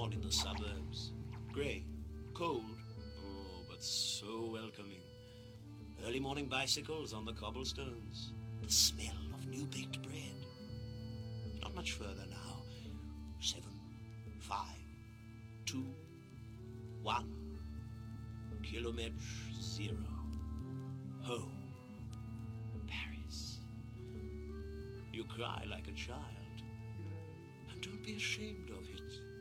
dawn in the suburbs. Grey, cold, oh, but so welcoming. Early morning bicycles on the cobblestones. The smell of new baked bread. Not much further now. 7, 5, 2, 1. Kilometre zero. Home. Paris. You cry like a child. And don't be ashamed of it.